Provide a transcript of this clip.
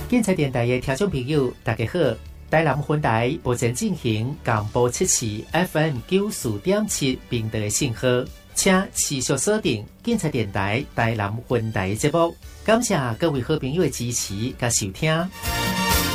警察电台的听众朋友，大家好！台南分台目前进行广播7期 FM 94.7频道的信号，请持续锁定警察电台台南分台的节目。感谢各位好朋友的支持和收听。